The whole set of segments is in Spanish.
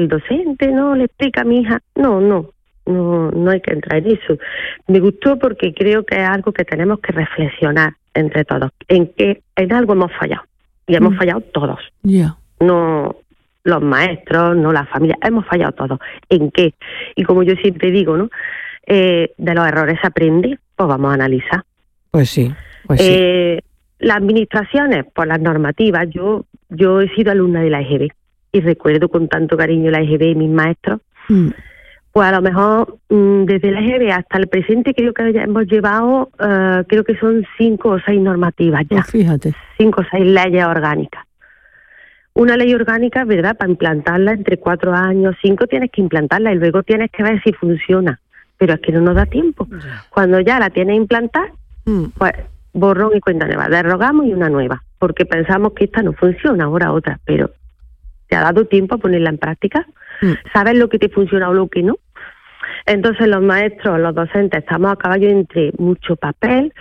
el docente no le explica a mi hija. No hay que entrar en eso. Me gustó porque creo que es algo que tenemos que reflexionar entre todos, en algo hemos fallado, y hemos fallado todos. No los maestros, no la familia, hemos fallado todos. ¿En qué? Y como yo siempre digo, ¿no? De los errores se aprende, pues vamos a analizar. Pues sí. Las administraciones, pues las normativas. Yo he sido alumna de la EGB y recuerdo con tanto cariño la EGB y mis maestros. Pues a lo mejor desde la EGB hasta el presente creo que ya hemos llevado, creo que son 5 o 6 normativas ya. Pues fíjate. 5 o 6 leyes orgánicas. Una ley orgánica, ¿verdad? Para implantarla entre 4 años, 5 tienes que implantarla y luego tienes que ver si funciona. Pero es que no nos da tiempo. Cuando ya la tienes implantada, pues borrón y cuenta nueva. Derogamos y una nueva. Porque pensamos que esta no funciona, ahora otra. Pero ¿te ha dado tiempo a ponerla en práctica? ¿Sabes lo que te funciona o lo que no? Entonces los maestros, los docentes, estamos a caballo entre mucho papel,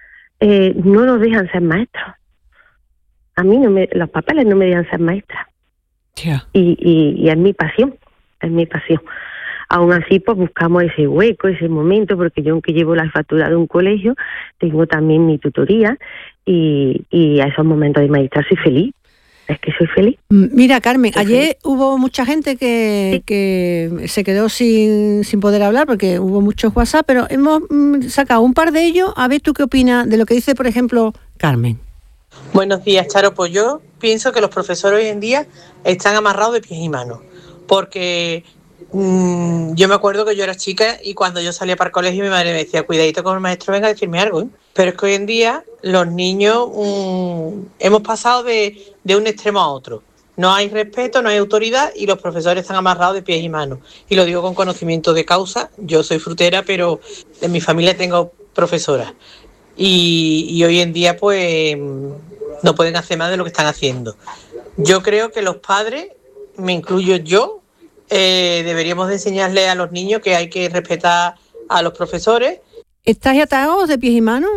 no nos dejan ser maestros. A mí los papeles no me dejan ser maestra. Y es mi pasión, Aún así, pues buscamos ese hueco, ese momento, porque yo, aunque llevo la factura de un colegio, tengo también mi tutoría y a esos momentos de maestra soy feliz. Es que soy feliz. Mira, Carmen, ayer hubo mucha gente que se quedó sin poder hablar porque hubo muchos WhatsApp, pero hemos sacado un par de ellos. A ver tú qué opinas de lo que dice, por ejemplo, Carmen. Buenos días, Charo. Pues yo pienso que los profesores hoy en día están amarrados de pies y manos, porque yo me acuerdo que yo era chica y cuando yo salía para el colegio mi madre me decía, cuidadito con el maestro, venga a decirme algo, ¿eh? Pero es que hoy en día los niños hemos pasado de un extremo a otro. No hay respeto, no hay autoridad y los profesores están amarrados de pies y manos. Y lo digo con conocimiento de causa. Yo soy frutera, pero en mi familia tengo profesoras. Y hoy en día pues no pueden hacer más de lo que están haciendo. Yo creo que los padres, me incluyo yo, deberíamos de enseñarle a los niños que hay que respetar a los profesores. ¿Estáis atados de pies y manos?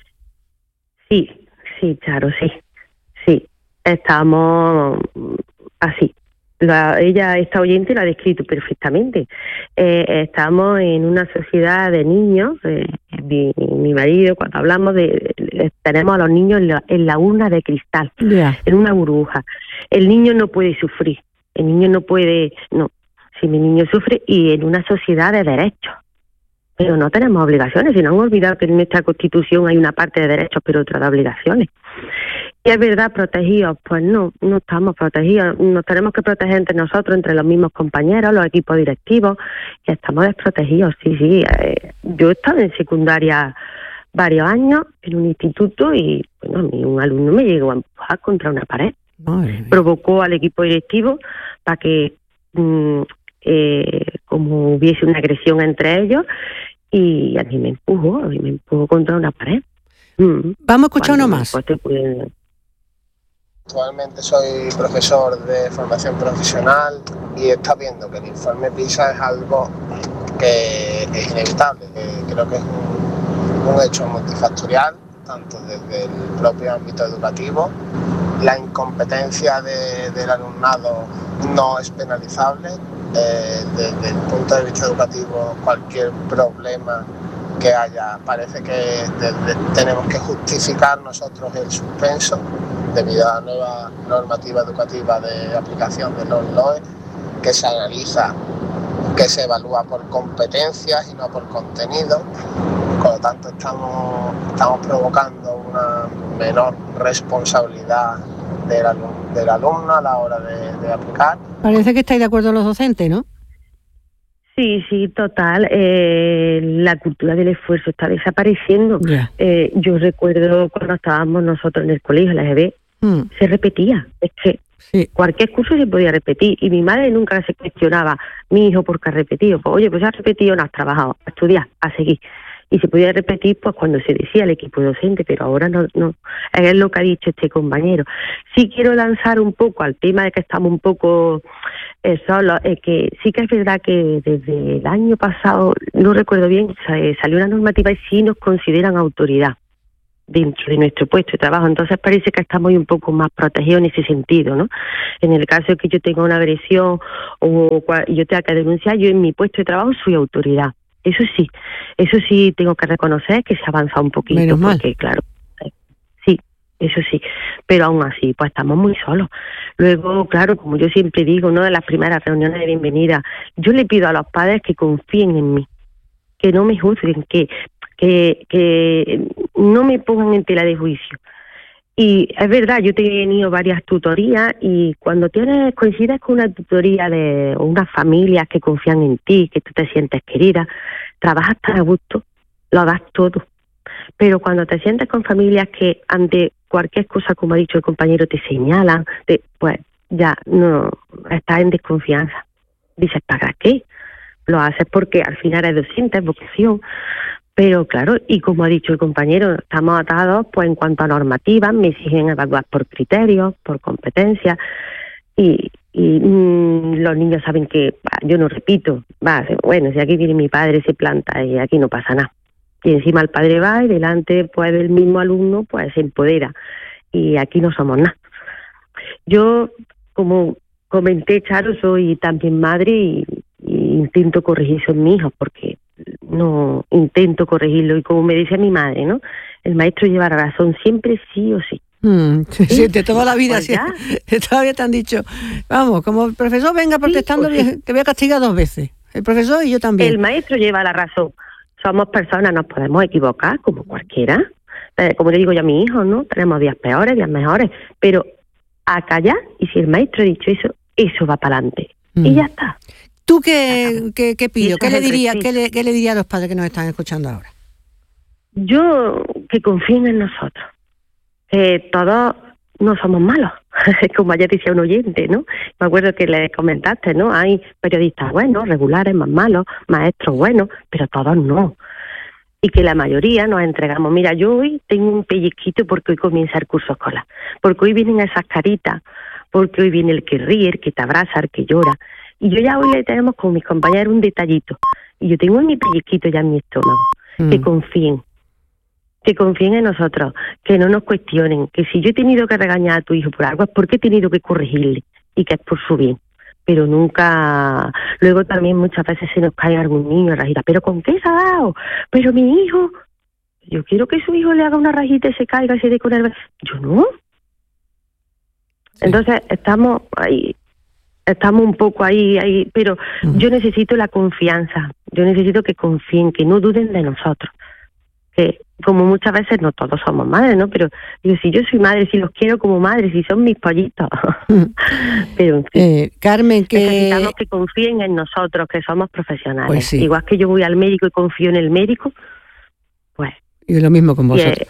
Sí, Charo, sí. Estamos así. Esta oyente lo ha descrito perfectamente. Estamos en una sociedad de niños. Mi marido, cuando hablamos tenemos a los niños en la urna de cristal, en una burbuja. El niño no puede sufrir. El niño no puede, si mi niño sufre, y en una sociedad de derechos. Pero no tenemos obligaciones, si no hemos olvidado que en nuestra Constitución hay una parte de derechos, pero otra de obligaciones. Y es verdad, protegidos, pues no estamos protegidos. Nos tenemos que proteger entre nosotros, entre los mismos compañeros, los equipos directivos, y estamos desprotegidos, sí. Yo he estado en secundaria varios años, en un instituto, y bueno, a mí un alumno me llegó a empujar contra una pared. Provocó al equipo directivo para que como hubiese una agresión entre ellos, y a mí me empujó contra una pared. Vamos a escuchar uno más. Actualmente soy profesor de formación profesional y está viendo que el informe PISA es algo que es inevitable, que creo que es un hecho multifactorial, tanto desde el propio ámbito educativo. La incompetencia del alumnado no es penalizable. Desde el punto de vista educativo, cualquier problema que haya, parece que tenemos que justificar nosotros el suspenso debido a la nueva normativa educativa de aplicación de los LOE, que se analiza, que se evalúa por competencias y no por contenido. Por lo tanto, estamos provocando una menor responsabilidad del alumno a la hora de aplicar. Parece que estáis de acuerdo los docentes, ¿no? Sí, total. La cultura del esfuerzo está desapareciendo. Yo recuerdo cuando estábamos nosotros en el colegio, la EGB, se repetía. Es que cualquier curso se podía repetir. Y mi madre nunca se cuestionaba, mi hijo, ¿por qué ha repetido? Pues, oye, pues ha repetido, no has trabajado, a estudiar, a seguir. Y se podía repetir pues cuando se decía el equipo docente, pero ahora no. Es lo que ha dicho este compañero. Sí quiero lanzar un poco al tema de que estamos un poco solos, que sí que es verdad que desde el año pasado, no recuerdo bien, salió una normativa y sí nos consideran autoridad. dentro de nuestro puesto de trabajo. Entonces parece que estamos un poco más protegidos en ese sentido, ¿no? En el caso de que yo tenga una agresión o yo tenga que denunciar, yo en mi puesto de trabajo soy autoridad. Eso sí tengo que reconocer que se ha avanzado un poquito. Menos mal. Porque claro, sí, eso sí, pero aún así, pues estamos muy solos. Luego, claro, como yo siempre digo, ¿no? De las primeras reuniones de bienvenida, yo le pido a los padres que confíen en mí, que no me juzguen, que no me pongan en tela de juicio. Y es verdad, yo he tenido varias tutorías y cuando coincides con una tutoría de unas familias que confían en ti, que tú te sientes querida, trabajas tan a gusto, lo das todo. Pero cuando te sientes con familias que ante cualquier cosa, como ha dicho el compañero, te señalan, pues ya no estás en desconfianza. Dices, ¿para qué? Lo haces porque al final eres docente, es vocación. Pero claro, y como ha dicho el compañero, estamos atados pues en cuanto a normativas, me exigen evaluar por criterios, por competencias, y los niños saben que yo no repito, bueno, si aquí viene mi padre, se planta y aquí no pasa nada. Y encima el padre va y delante pues del mismo alumno pues se empodera, y aquí no somos nada. Yo, como comenté, Charo, soy también madre y intento corregir eso en mis hijos, porque no intento corregirlo, y como me decía mi madre, ¿no? El maestro lleva razón siempre, sí o sí. Sí, de toda la vida, pues sí. Todavía te han dicho, vamos, como el profesor venga protestando, sí, pues sí, te voy a castigar 2 veces. El profesor y yo también. El maestro lleva la razón. Somos personas, nos podemos equivocar, como cualquiera. Como le digo yo a mi hijo, ¿no? Tenemos días peores, días mejores, pero a callar, y si el maestro ha dicho eso va para adelante. Y ya está. ¿Tú qué pido? ¿Qué le diría a los padres que nos están escuchando ahora? Yo, que confíen en nosotros. Todos no somos malos, como ayer decía un oyente, ¿no? Me acuerdo que le comentaste, ¿no? Hay periodistas buenos, regulares, más malos, maestros buenos, pero todos no. Y que la mayoría nos entregamos. Mira, yo hoy tengo un pellizquito porque hoy comienza el curso escolar, porque hoy vienen esas caritas, porque hoy viene el que ríe, el que te abraza, el que llora. Y yo ya hoy le tenemos con mis compañeros un detallito. Y yo tengo mi pellizquito ya en mi estómago. Que confíen en nosotros, que no nos cuestionen, que si yo he tenido que regañar a tu hijo por algo es porque he tenido que corregirle y que es por su bien. Pero nunca, luego también muchas veces se nos cae algún niño rajita, pero ¿con qué se ha dado? Pero mi hijo, yo quiero que su hijo le haga una rajita y se caiga y se dé con él. Yo no. Sí. Entonces estamos ahí. Estamos un poco ahí, pero yo necesito la confianza, yo necesito que confíen, que no duden de nosotros, que como muchas veces no todos somos madres, ¿no? Pero digo, si yo soy madre, si los quiero como madre, si son mis pollitos, pero en fin, Carmen, necesitamos que confíen en nosotros, que somos profesionales. Pues sí. Igual que yo voy al médico y confío en el médico, pues... Y lo mismo con vosotros.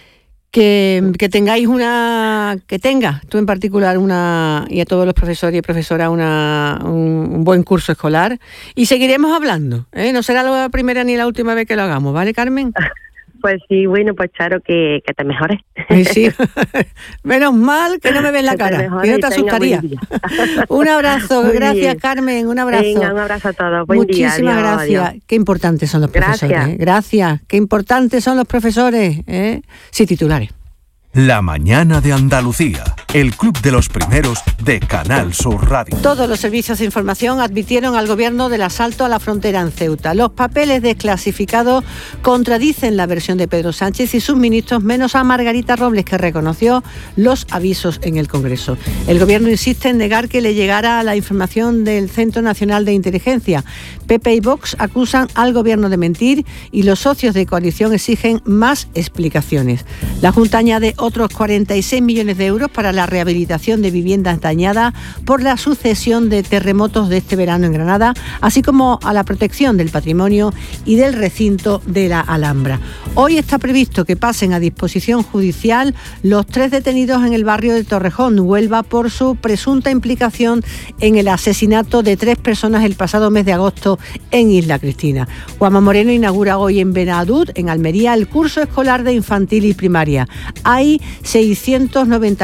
Que tengáis que tengas tú en particular y a todos los profesores y profesoras un buen curso escolar, y seguiremos hablando, ¿eh? No será la primera ni la última vez que lo hagamos, ¿vale, Carmen? Pues sí, bueno, pues Charo, que te mejores. Sí, menos mal que no me ves la cara, que no te asustaría. Un abrazo, gracias Carmen, un abrazo. Venga, un abrazo a todos, Muchísimas gracias. Adiós. Qué importantes son los profesores. Gracias, qué importantes son los profesores. Sí, titulares. La mañana de Andalucía, el club de los primeros de Canal Sur Radio. Todos los servicios de información advirtieron al gobierno del asalto a la frontera en Ceuta. Los papeles desclasificados contradicen la versión de Pedro Sánchez y sus ministros, menos a Margarita Robles, que reconoció los avisos en el Congreso. El gobierno insiste en negar que le llegara la información del Centro Nacional de Inteligencia. PP y Vox acusan al gobierno de mentir y los socios de coalición exigen más explicaciones. La Junta añade otros 46 millones de euros para la rehabilitación de viviendas dañadas por la sucesión de terremotos de este verano en Granada, así como a la protección del patrimonio y del recinto de la Alhambra. Hoy está previsto que pasen a disposición judicial los 3 detenidos en el barrio de Torrejón, Huelva, por su presunta implicación en el asesinato de 3 personas el pasado mes de agosto en Isla Cristina. Juanma Moreno inaugura hoy en Benadud, en Almería, el curso escolar de infantil y primaria. Hay 690.000 alumnos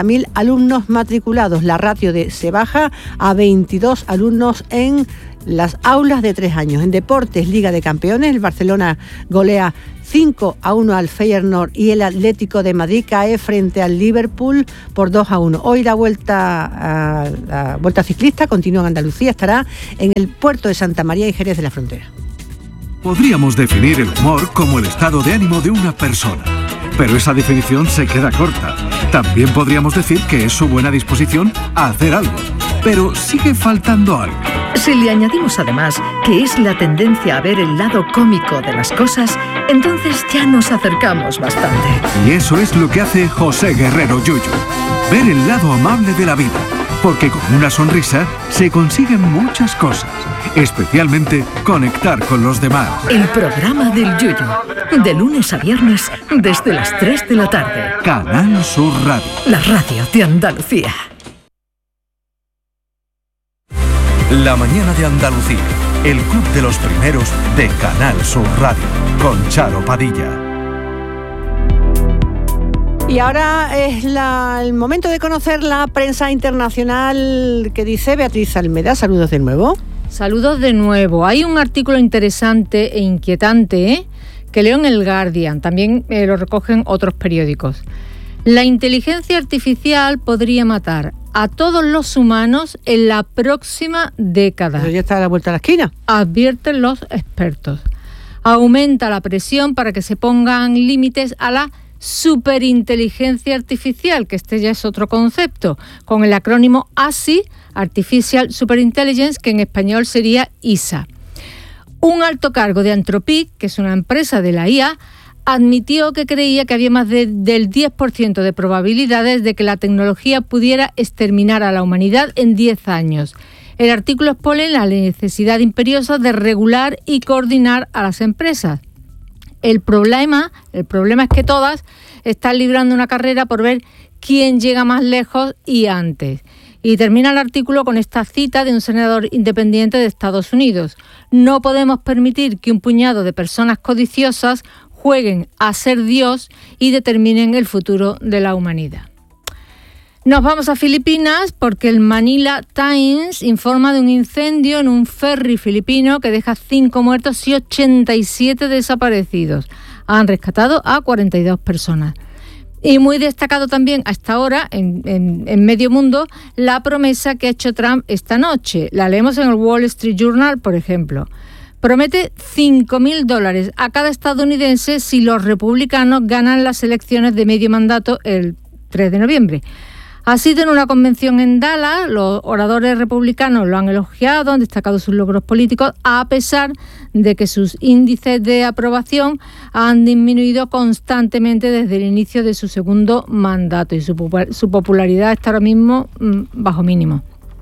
alumnos matriculados. La ratio se baja a 22 alumnos en las aulas de 3 años. En deportes, Liga de Campeones, el Barcelona golea 5-1 al Feyenoord y el Atlético de Madrid cae frente al Liverpool por 2-1. Hoy la vuelta ciclista continúa en Andalucía, estará en el puerto de Santa María y Jerez de la Frontera. Podríamos definir el humor como el estado de ánimo de una persona, pero esa definición se queda corta. También podríamos decir que es su buena disposición a hacer algo, pero sigue faltando algo. Si le añadimos además que es la tendencia a ver el lado cómico de las cosas, entonces ya nos acercamos bastante. Y eso es lo que hace José Guerrero Yuyu. Ver el lado amable de la vida, porque con una sonrisa se consiguen muchas cosas, especialmente conectar con los demás. El programa del Yuyu, de lunes a viernes desde las 3 de la tarde. Canal Sur Radio. La radio de Andalucía. La mañana de Andalucía, el club de los primeros de Canal Sur Radio, con Charo Padilla. Y ahora es el momento de conocer la prensa internacional que dice Beatriz Almeda. Saludos de nuevo. Saludos de nuevo. Hay un artículo interesante e inquietante que leo en el Guardian, también lo recogen otros periódicos. La inteligencia artificial podría matar a todos los humanos en la próxima década. Pero ya está a la vuelta de la esquina. Advierten los expertos. Aumenta la presión para que se pongan límites a la superinteligencia artificial, que este ya es otro concepto, con el acrónimo ASI, Artificial Superintelligence, que en español sería ISA. Un alto cargo de Anthropic, que es una empresa de la IA, admitió que creía que había más del 10% de probabilidades de que la tecnología pudiera exterminar a la humanidad en 10 años. El artículo expone la necesidad imperiosa de regular y coordinar a las empresas. El problema es que todas están librando una carrera por ver quién llega más lejos y antes. Y termina el artículo con esta cita de un senador independiente de Estados Unidos. No podemos permitir que un puñado de personas codiciosas jueguen a ser Dios y determinen el futuro de la humanidad. Nos vamos a Filipinas porque el Manila Times informa de un incendio en un ferry filipino que deja 5 muertos y 87 desaparecidos. Han rescatado a 42 personas. Y muy destacado también hasta ahora en medio mundo la promesa que ha hecho Trump esta noche. La leemos en el Wall Street Journal, por ejemplo. Promete $5.000 a cada estadounidense si los republicanos ganan las elecciones de medio mandato el 3 de noviembre. Ha sido en una convención en Dallas, los oradores republicanos lo han elogiado, han destacado sus logros políticos, a pesar de que sus índices de aprobación han disminuido constantemente desde el inicio de su segundo mandato y su popularidad está ahora mismo bajo mínimo.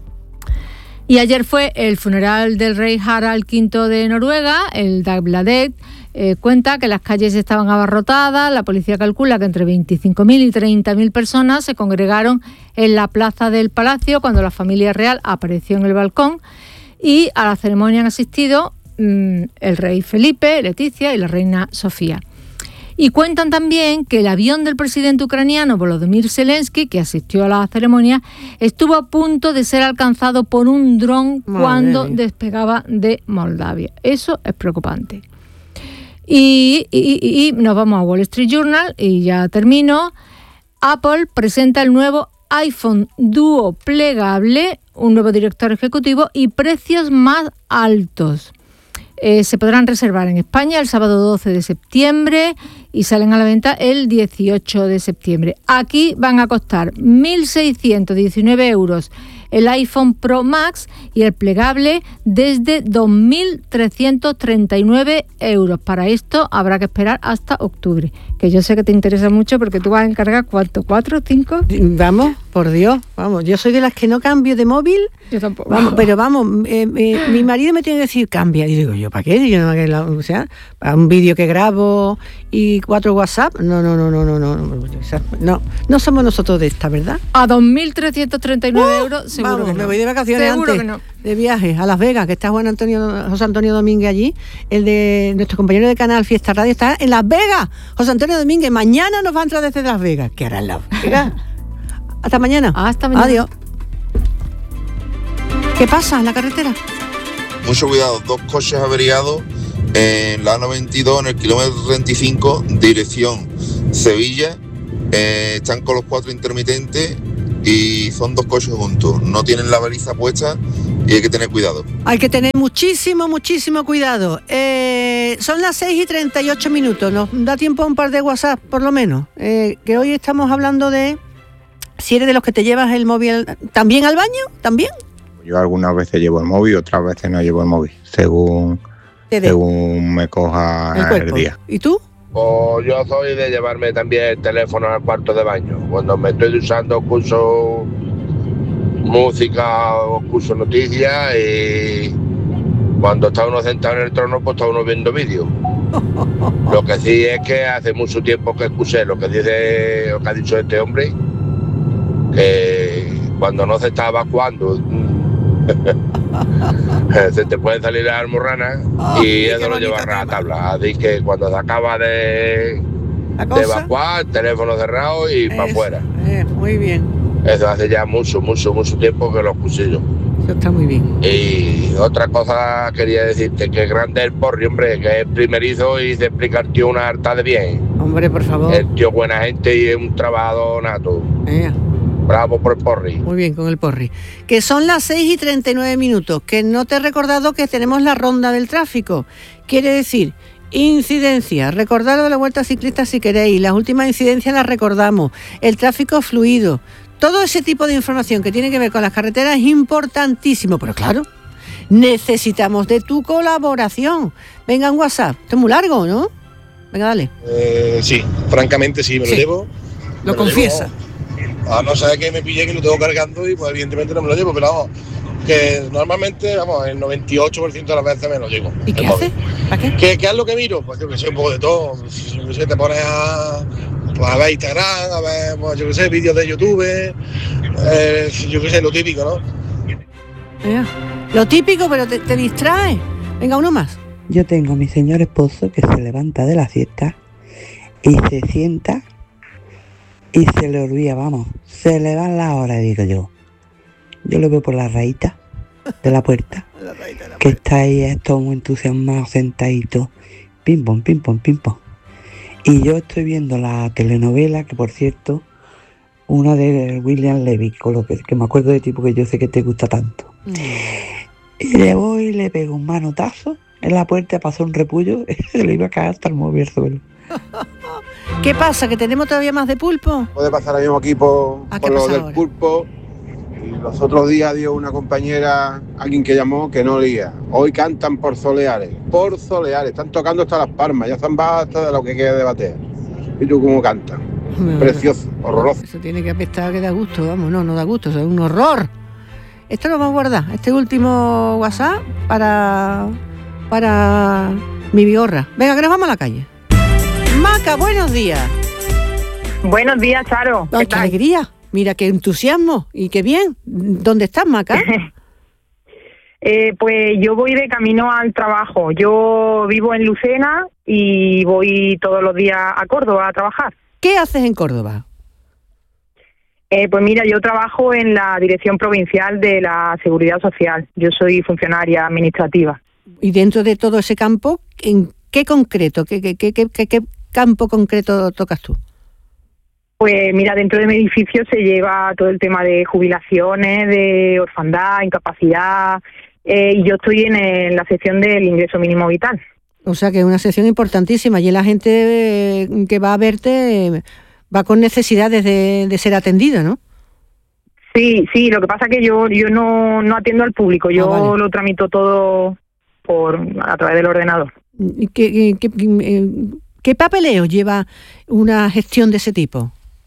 Y ayer fue el funeral del rey Harald V de Noruega, el Dagbladet. Cuenta que las calles estaban abarrotadas, la policía calcula que entre 25.000 y 30.000 personas se congregaron en la plaza del palacio cuando la familia real apareció en el balcón y a la ceremonia han asistido el rey Felipe, Leticia y la reina Sofía. Y cuentan también que el avión del presidente ucraniano Volodymyr Zelensky, que asistió a la ceremonia, estuvo a punto de ser alcanzado por un dron cuando despegaba de Moldavia. Eso es preocupante. Y nos vamos a Wall Street Journal y ya termino. Apple presenta el nuevo iPhone Duo plegable, un nuevo director ejecutivo y precios más altos. Se podrán reservar en España el sábado 12 de septiembre y salen a la venta el 18 de septiembre. Aquí van a costar 1.619 euros el iPhone Pro Max y el plegable desde 2.339 euros. Para esto habrá que esperar hasta octubre, que yo sé que te interesa mucho porque tú vas a encargar ¿cuánto? ¿4 o 5? Vamos, por Dios, vamos, yo soy de las que no cambio de móvil. Yo tampoco. Vamos, pero vamos, mi marido me tiene que decir cambia. Y digo, ¿yo para qué? Yo no, o sea, para un vídeo que grabo y 4 WhatsApp, no somos nosotros de esta, ¿verdad? A 2.339 euros, seguro. Vamos, que no. Me voy de vacaciones seguro antes, que no. De viaje a Las Vegas, que está José Antonio Domínguez allí, el de nuestro compañero de Canal Fiesta Radio está en Las Vegas. José Antonio Domínguez, mañana nos va a entrar desde Las Vegas. ¿Qué hará en Las Vegas? Hasta mañana. Hasta mañana. Adiós. ¿Qué pasa en la carretera? Mucho cuidado, 2 coches averiados en la A92, en el kilómetro 35, dirección Sevilla. Están con los 4 intermitentes y son 2 coches juntos. No tienen la baliza puesta y hay que tener cuidado. Hay que tener muchísimo cuidado. Son las 6:38. Nos da tiempo a un par de WhatsApp, por lo menos. Que hoy estamos hablando de si eres de los que te llevas el móvil también al baño, ¿también? Yo algunas veces llevo el móvil, otras veces no llevo el móvil, según me coja el día. ¿Y tú? Pues yo soy de llevarme también el teléfono al cuarto de baño. Cuando me estoy usando, escucho música o escucho noticias, y cuando está uno sentado en el trono, pues está uno viendo vídeos. Lo que sí es que hace mucho tiempo que escuché lo que ha dicho este hombre, que cuando no se está evacuando se te pueden salir las almorranas y eso lo lleva a rajatabla. Así que cuando se acaba de evacuar, teléfono cerrado y para afuera. Muy bien. Eso hace ya mucho tiempo que lo escuché yo. Eso está muy bien. Y otra cosa quería decirte, que grande el Porri, hombre, que es primerizo y se explica el tío una harta de bien. Hombre, por favor. El tío buena gente y es un trabajador nato. Bravo por el Porri. Muy bien con el Porri. Que son las 6:39, que no te he recordado que tenemos la ronda del tráfico. Quiere decir, incidencia, recordad de la vuelta ciclista si queréis, las últimas incidencias las recordamos, el tráfico fluido, todo ese tipo de información que tiene que ver con las carreteras es importantísimo, pero claro, necesitamos de tu colaboración. Venga, en WhatsApp, esto es muy largo, ¿no? Venga, dale. Sí, francamente sí, me lo llevo. Lo confiesa. A no ser que me pille que lo tengo cargando y pues evidentemente no me lo llevo, pero vamos, que normalmente, vamos, el 98% de las veces me lo llevo. ¿Y qué haces? ¿Para qué? ¿Qué es lo que miro? Pues yo que sé, un poco de todo. Yo que sé, te pones a ver Instagram, a ver, pues, yo que sé, vídeos de YouTube, yo que sé, lo típico, ¿no? Lo típico, pero te distrae. Venga, uno más. Yo tengo a mi señor esposo que se levanta de la siesta y se sienta y se le olvida, vamos, se le van las horas, digo yo. Yo lo veo por la rayita de la puerta, que está ahí todo muy entusiasmado, sentadito, pim pom, pim pom, pim pom. Y yo estoy viendo la telenovela, que por cierto, una de William Levy, con lo que me acuerdo de ti, porque yo sé que te gusta tanto. Y le voy y le pego un manotazo en la puerta, pasó un repullo, y se le iba a caer hasta el móvil al suelo. ¿Qué pasa? ¿Que tenemos todavía más de pulpo? Puede pasar ahora mismo aquí por lo del ahora? pulpo. Y los otros días dio una compañera, alguien que llamó, que no olía. Hoy cantan por Soleares. Están tocando hasta Las Palmas, ya están basta de lo que queda de bater. ¿Y tú cómo cantas? Precioso, horroroso. Eso tiene que apestar, que da gusto, vamos, no da gusto, eso es un horror. Esto lo vamos a guardar, este último WhatsApp para mi vigorra. Venga, que nos vamos a la calle. Maca, buenos días. Buenos días, Charo. Ay, qué alegría. Mira, qué entusiasmo y qué bien. ¿Dónde estás, Maca? Pues yo voy de camino al trabajo. Yo vivo en Lucena y voy todos los días a Córdoba a trabajar. ¿Qué haces en Córdoba? Pues mira, yo trabajo en la Dirección Provincial de la Seguridad Social. Yo soy funcionaria administrativa. Y dentro de todo ese campo, ¿en qué concreto, qué campo concreto tocas tú? Pues mira, dentro de mi edificio se lleva todo el tema de jubilaciones, de orfandad, incapacidad, y yo estoy en la sección del ingreso mínimo vital. O sea que es una sección importantísima y la gente que va a verte va con necesidades de ser atendida, ¿no? Sí, lo que pasa es que yo no atiendo al público, yo lo tramito todo a través del ordenador. ¿Qué papeleo lleva una gestión de ese tipo?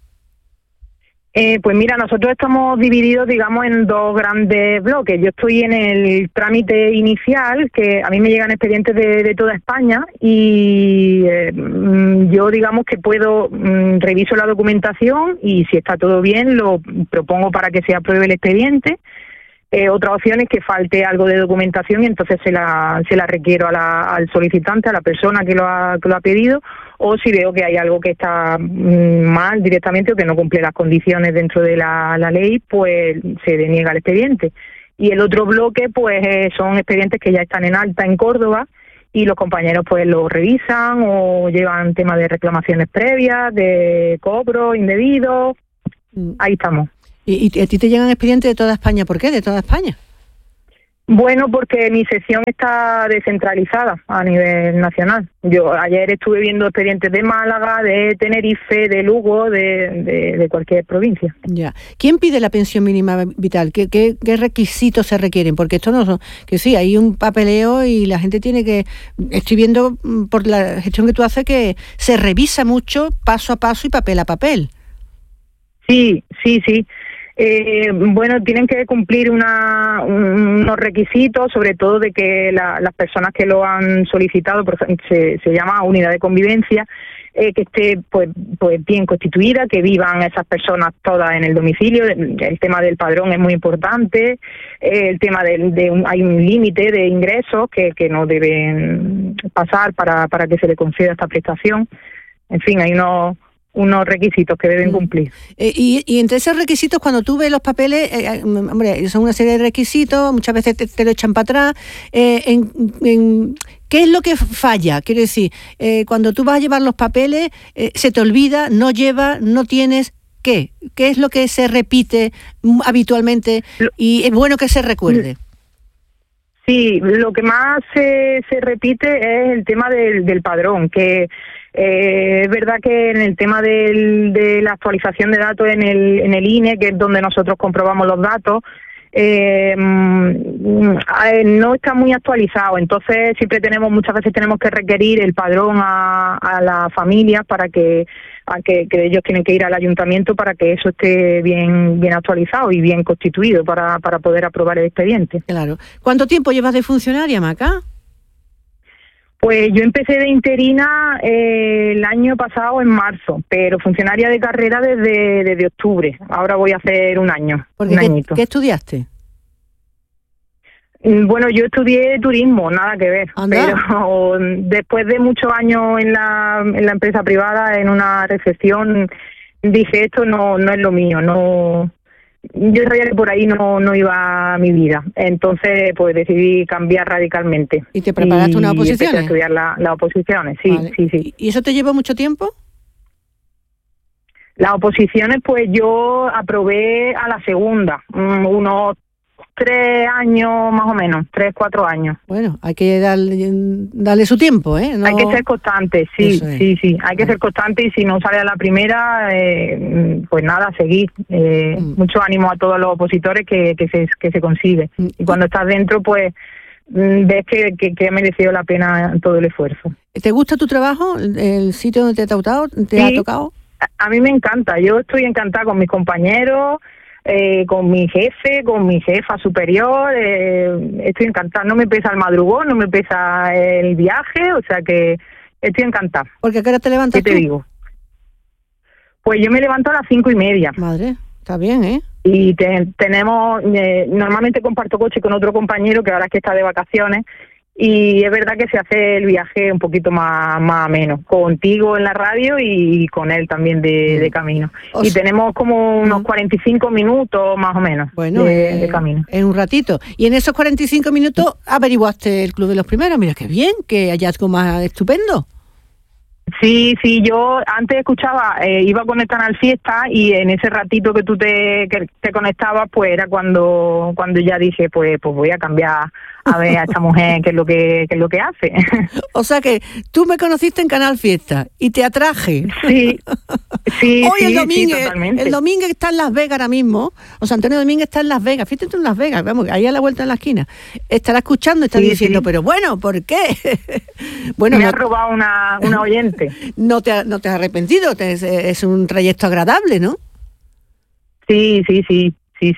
Pues mira, nosotros estamos divididos, digamos, en 2 grandes bloques. Yo estoy en el trámite inicial, que a mí me llegan expedientes de toda España y yo, digamos, que reviso la documentación y si está todo bien lo propongo para que se apruebe el expediente. Otra opción es que falte algo de documentación y entonces se la requiero al solicitante, a la persona que lo ha pedido, o si veo que hay algo que está mal directamente o que no cumple las condiciones dentro de la ley, pues se deniega el expediente. Y el otro bloque pues son expedientes que ya están en alta en Córdoba y los compañeros pues lo revisan o llevan temas de reclamaciones previas, de cobro indebido. Ahí estamos. ¿Y a ti te llegan expedientes de toda España? ¿Por qué de toda España? Bueno, porque mi sección está descentralizada a nivel nacional. Yo ayer estuve viendo expedientes de Málaga, de Tenerife, de Lugo, de cualquier provincia. Ya. ¿Quién pide la pensión mínima vital? ¿Qué requisitos se requieren? Porque esto no son... Que sí, hay un papeleo y la gente tiene que... Estoy viendo por la gestión que tú haces que se revisa mucho paso a paso y papel a papel. Sí. Bueno, tienen que cumplir unos requisitos, sobre todo de que las personas que lo han solicitado, se llama unidad de convivencia, que esté pues bien constituida, que vivan esas personas todas en el domicilio. El tema del padrón es muy importante, el tema hay un límite de ingresos que no deben pasar para que se le conceda esta prestación. En fin, hay unos requisitos que deben cumplir. Y entre esos requisitos, cuando tú ves los papeles, hombre, son una serie de requisitos, muchas veces te lo echan para atrás. ¿Qué es lo que falla? Quiero decir, cuando tú vas a llevar los papeles, se te olvida, no llevas, no tienes... ¿Qué? ¿Qué es lo que se repite habitualmente y es bueno que se recuerde? Sí, lo que más se repite es el tema del padrón, que es verdad que en el tema de la actualización de datos en el INE, que es donde nosotros comprobamos los datos, no está muy actualizado. Entonces muchas veces tenemos que requerir el padrón a las familias para que ellos tienen que ir al ayuntamiento para que eso esté bien actualizado y bien constituido para poder aprobar el expediente. Claro. ¿Cuánto tiempo llevas de funcionaria, Maca? Pues yo empecé de interina el año pasado en marzo, pero funcionaria de carrera desde octubre. Ahora voy a hacer un año. ¿Qué estudiaste? Bueno, yo estudié turismo, nada que ver. ¿Anda? Pero después de muchos años en la empresa privada, en una recepción, dije, esto no es lo mío, no. Yo sabía que por ahí no iba mi vida, entonces pues decidí cambiar radicalmente. ¿Y te preparaste unas oposiciones? Empecé a estudiar las oposiciones, sí, vale. Sí. ¿Y eso te llevó mucho tiempo? Las oposiciones, pues yo aprobé a la segunda, unos 3 años más o menos, 3, 4 años. Bueno, hay que darle su tiempo, ¿eh? No... Hay que ser constante, sí, hay que ser constante y si no sale a la primera, pues nada, seguir. Mucho ánimo a todos los opositores que se consigue. Y cuando estás dentro, pues ves que ha merecido la pena todo el esfuerzo. ¿Te gusta tu trabajo? ¿El sitio donde te ha tocado? A mí me encanta, yo estoy encantada con mis compañeros, con mi jefe, con mi jefa superior, estoy encantada, no me pesa el madrugón, no me pesa el viaje, o sea que estoy encantada. ¿Porque a qué hora te levantas tú? ¿Qué te digo? Pues yo me levanto a las 5:30. Madre, está bien, ¿eh? Y tenemos, normalmente comparto coche con otro compañero que ahora es que está de vacaciones, y es verdad que se hace el viaje un poquito más ameno, contigo en la radio y con él también de camino. Y tenemos como unos 45 minutos más o menos de camino. En un ratito. Y en esos 45 minutos averiguaste el Club de los Primeros. Mira qué bien, qué hallazgo más estupendo. Sí, yo antes escuchaba, iba con el Canal Fiesta y en ese ratito que tú te conectabas, pues era cuando ya dije, pues voy a cambiar a ver a esta mujer qué es lo que hace. O sea que tú me conociste en Canal Fiesta y te atraje. Sí. Hoy totalmente. El Domínguez está en Las Vegas ahora mismo. O sea, Antonio Domínguez está en Las Vegas. Fíjate tú en Las Vegas, vamos, ahí a la vuelta de la esquina. Estará escuchando y está diciendo, pero bueno, ¿por qué? Bueno, me ha robado una oyente. No te has arrepentido, es un trayecto agradable, ¿no? Sí.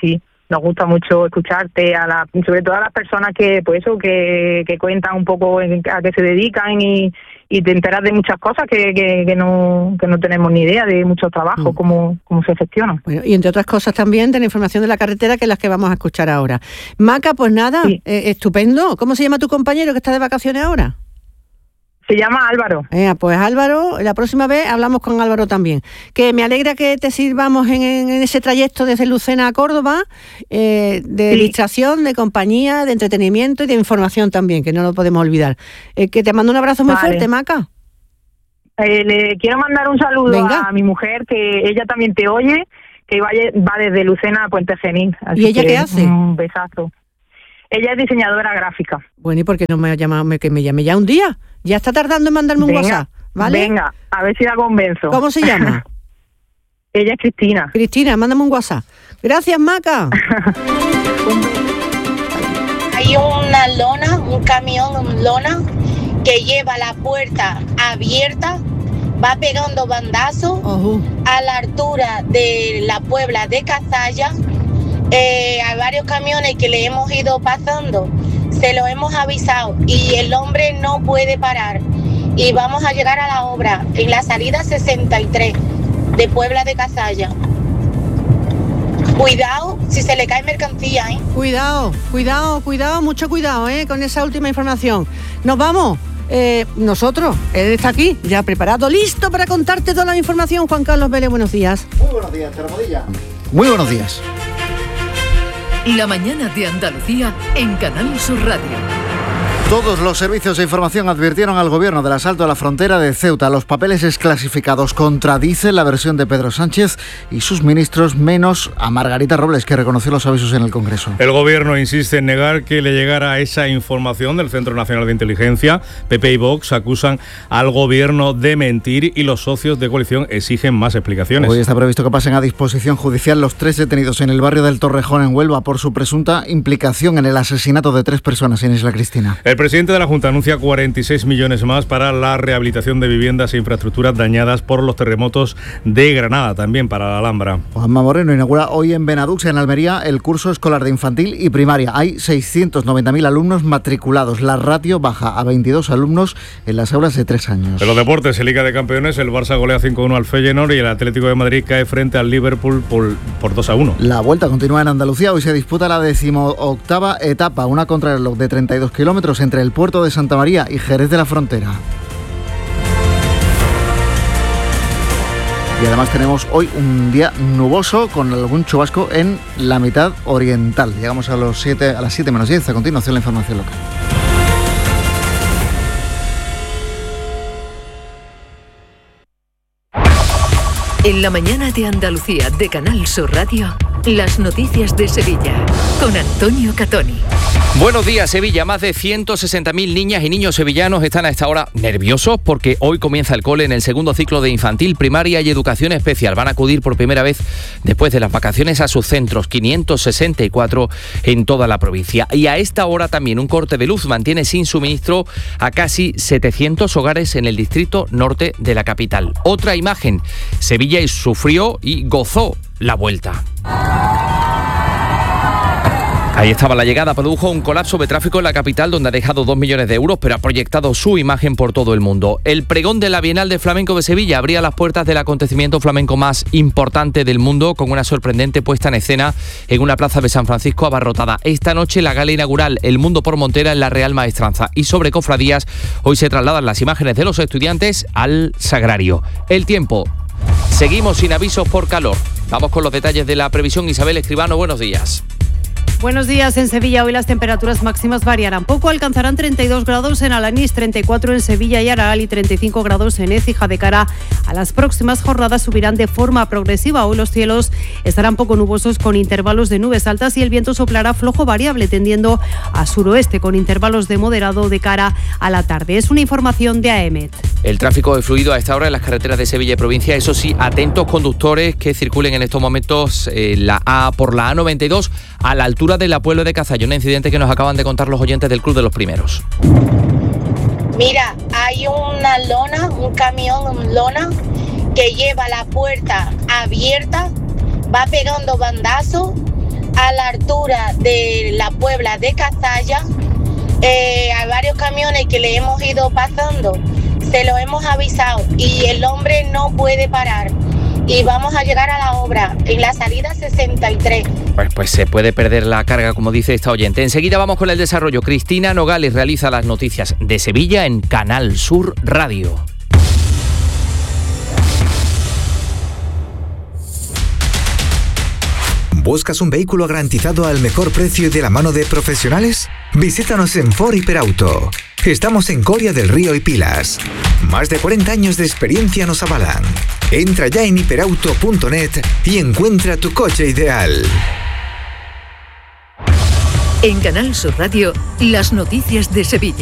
nos gusta mucho escucharte, sobre todo a las personas que cuentan un poco a qué se dedican y te enteras de muchas cosas que no tenemos ni idea de muchos trabajos, cómo se gestionan. Bueno, y entre otras cosas también de la información de la carretera, que es las que vamos a escuchar ahora. Maca, pues nada, sí. Estupendo. ¿Cómo se llama tu compañero que está de vacaciones ahora? Se llama Álvaro. Pues Álvaro, la próxima vez hablamos con Álvaro también. Que me alegra que te sirvamos en ese trayecto desde Lucena a Córdoba, de distracción, de compañía, de entretenimiento y de información también, que no lo podemos olvidar. Que te mando un abrazo muy fuerte, Maca. Le quiero mandar un saludo a mi mujer, que ella también te oye, que va desde Lucena a Puente Genil. ¿Y ella qué hace? Un besazo. Ella es diseñadora gráfica. Bueno, ¿y por qué no me ha llamado? Que me llame ya un día. Ya está tardando en mandarme un WhatsApp, ¿vale? Venga, a ver si la convenzo. ¿Cómo se llama? Ella es Cristina. Cristina, mándame un WhatsApp. Gracias, Maca. Hay un camión lona, que lleva la puerta abierta, va pegando bandazos a la altura de la Puebla de Cazalla. Hay varios camiones que le hemos ido pasando, se lo hemos avisado y el hombre no puede parar. Y vamos a llegar a la obra en la salida 63 de Puebla de Cazalla. Cuidado si se le cae mercancía, ¿eh? Cuidado, mucho cuidado, con esa última información. Nos vamos. Nosotros, él está aquí, ya preparado, listo para contarte toda la información. Juan Carlos Vélez, buenos días. Muy buenos días, Termodilla. Muy buenos días. La mañana de Andalucía en Canal Sur Radio. Todos los servicios de información advirtieron al gobierno del asalto a la frontera de Ceuta. Los papeles desclasificados contradicen la versión de Pedro Sánchez y sus ministros, menos a Margarita Robles, que reconoció los avisos en el Congreso. El gobierno insiste en negar que le llegara esa información del Centro Nacional de Inteligencia. PP y Vox acusan al gobierno de mentir y los socios de coalición exigen más explicaciones. Hoy está previsto que pasen a disposición judicial los 3 detenidos en el barrio del Torrejón, en Huelva, por su presunta implicación en el asesinato de 3 personas en Isla Cristina. El presidente de la Junta anuncia 46 millones más para la rehabilitación de viviendas e infraestructuras dañadas por los terremotos de Granada, también para la Alhambra. Juanma Moreno inaugura hoy en Benadux, en Almería, el curso escolar de infantil y primaria. Hay 690.000 alumnos matriculados. La ratio baja a 22 alumnos en las aulas de 3 años. En los deportes, en Liga de Campeones, el Barça golea 5-1 al Feyenoord y el Atlético de Madrid cae frente al Liverpool por 2-1. La vuelta continúa en Andalucía. Hoy se disputa la 18ª etapa, una contrarreloj de 32 kilómetros entre el puerto de Santa María y Jerez de la Frontera. Y además tenemos hoy un día nuboso con algún chubasco en la mitad oriental. Llegamos a las 7 menos 10. A continuación la información local. En la mañana de Andalucía de Canal Sur Radio, las noticias de Sevilla con Antonio Catoni. Buenos días, Sevilla. Más de 160.000 niñas y niños sevillanos están a esta hora nerviosos porque hoy comienza el cole en el segundo ciclo de infantil, primaria y educación especial. Van a acudir por primera vez después de las vacaciones a sus centros, 564 en toda la provincia. Y a esta hora también un corte de luz mantiene sin suministro a casi 700 hogares en el distrito norte de la capital. Otra imagen, Sevilla sufrió y gozó la vuelta. Ahí estaba la llegada, produjo un colapso de tráfico en la capital donde ha dejado 2 millones de euros, pero ha proyectado su imagen por todo el mundo. El pregón de la Bienal de Flamenco de Sevilla abría las puertas del acontecimiento flamenco más importante del mundo con una sorprendente puesta en escena en una plaza de San Francisco abarrotada. Esta noche la gala inaugural El Mundo por Montera en la Real Maestranza. Y sobre cofradías, hoy se trasladan las imágenes de los estudiantes al Sagrario. El tiempo. Seguimos sin avisos por calor. Vamos con los detalles de la previsión. Isabel Escribano, buenos días. Buenos días. En Sevilla hoy las temperaturas máximas variarán poco, alcanzarán 32 grados en Alanís, 34 en Sevilla y Araal y 35 grados en Écija. De cara a las próximas jornadas subirán de forma progresiva. Hoy los cielos estarán poco nubosos con intervalos de nubes altas y el viento soplará flojo variable tendiendo a suroeste con intervalos de moderado de cara a la tarde. Es una información de AEMET. El tráfico es fluido a esta hora en las carreteras de Sevilla y provincia. Eso sí, atentos conductores que circulen en estos momentos por la A92 a la altura de la Puebla de Cazalla, un incidente que nos acaban de contar los oyentes del Club de los Primeros. Mira, hay un camión lona que lleva la puerta abierta, va pegando bandazos a la altura de la Puebla de Cazalla. A varios camiones que le hemos ido pasando, se lo hemos avisado y el hombre no puede parar. Y vamos a llegar a la obra en la salida 63. Pues se puede perder la carga, como dice esta oyente. Enseguida vamos con el desarrollo. Cristina Nogales realiza las noticias de Sevilla en Canal Sur Radio. ¿Buscas un vehículo garantizado al mejor precio y de la mano de profesionales? Visítanos en Ford Hiperauto. Estamos en Coria del Río y Pilas. Más de 40 años de experiencia nos avalan. Entra ya en hiperauto.net y encuentra tu coche ideal. En Canal Sur Radio, las noticias de Sevilla.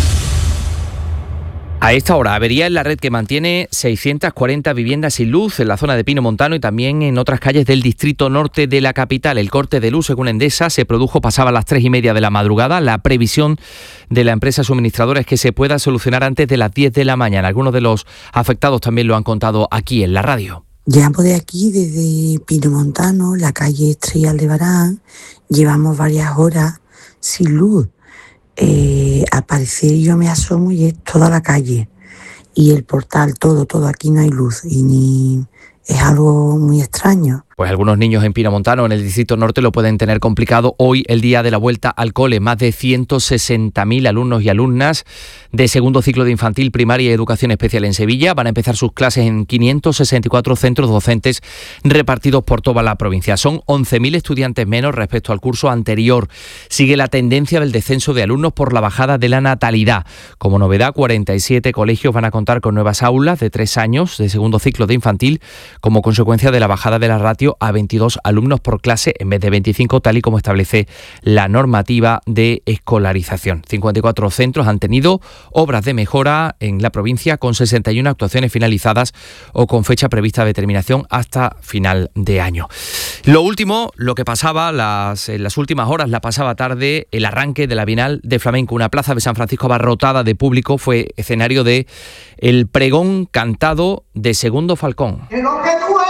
A esta hora, avería en la red que mantiene 640 viviendas sin luz en la zona de Pino Montano y también en otras calles del distrito norte de la capital. El corte de luz, según Endesa, se produjo pasaba las 3:30 de la madrugada. La previsión de la empresa suministradora es que se pueda solucionar antes de las 10 de la mañana. Algunos de los afectados también lo han contado aquí en la radio. Llamo de aquí, desde Pino Montano, la calle Estrella Aldebarán. Llevamos varias horas sin luz. Al parecer yo me asomo y es toda la calle y el portal, todo, aquí no hay luz y ni es algo muy extraño. Pues algunos niños en Pino Montano, en el distrito norte, lo pueden tener complicado hoy, el día de la vuelta al cole. Más de 160.000 alumnos y alumnas de segundo ciclo de infantil, primaria y educación especial en Sevilla van a empezar sus clases en 564 centros docentes repartidos por toda la provincia. Son 11.000 estudiantes menos respecto al curso anterior. Sigue la tendencia del descenso de alumnos por la bajada de la natalidad. Como novedad, 47 colegios van a contar con nuevas aulas de 3 años de segundo ciclo de infantil como consecuencia de la bajada de la ratio a 22 alumnos por clase en vez de 25, tal y como establece la normativa de escolarización. 54 centros han tenido obras de mejora en la provincia, con 61 actuaciones finalizadas o con fecha prevista de terminación hasta final de año. Lo último, lo que pasaba en las últimas horas, la pasada tarde, el arranque de la Bienal de Flamenco. Una plaza de San Francisco abarrotada de público fue escenario de el pregón cantado de Segundo Falcón.